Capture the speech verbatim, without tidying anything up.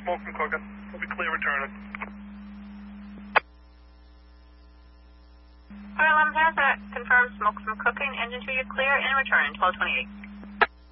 smoke from cooking. We'll be clear returning. Fire alarm has that confirmed smoke from cooking. Engine two, you're clear and return twelve twenty-eight.